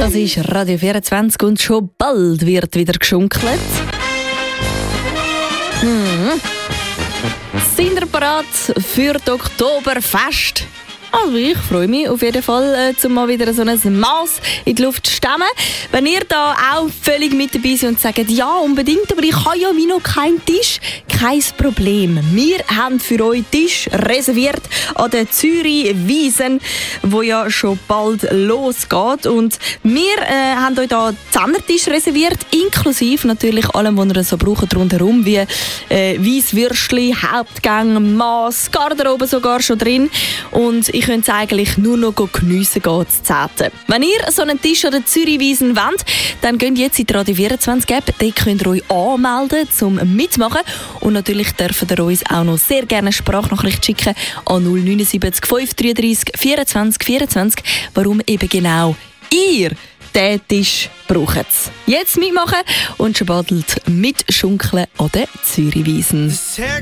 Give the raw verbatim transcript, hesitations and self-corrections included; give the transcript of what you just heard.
Das ist Radio vierundzwanzig und schon bald wird wieder geschunkelt. Hm. Sind ihr bereit für das Oktoberfest? Also ich freue mich auf jeden Fall, äh, um mal wieder so ein Mass in die Luft zu stemmen. Wenn ihr da auch völlig mit dabei seid und sagt, ja unbedingt, aber ich habe ja wie noch keinen Tisch, kein Problem. Wir haben für euch Tisch reserviert an der Zürich-Wiesen, wo ja schon bald losgeht. Und wir äh, haben euch da Zehnertisch reserviert, inklusive natürlich allem, was ihr so braucht rundherum, wie äh, Weisswürstchen, Hauptgänge, Mass, Garderobe sogar schon drin. Und ich könnt es eigentlich nur noch geniessen gehen, zu Zehnten. Wenn ihr so einen Tisch an der Zürich-Wiesen wollt, dann geht jetzt in die Radio vierundzwanzig App. Dort könnt ihr euch anmelden, um mitzumachen. Und natürlich dürft ihr uns auch noch sehr gerne eine Sprachnachricht schicken an null neun sieben fünf drei drei vierundzwanzig vierundzwanzig, warum eben genau ihr diesen Tisch braucht. Jetzt mitmachen und schon bald mitschunkeln an der Zürich-Wiesen.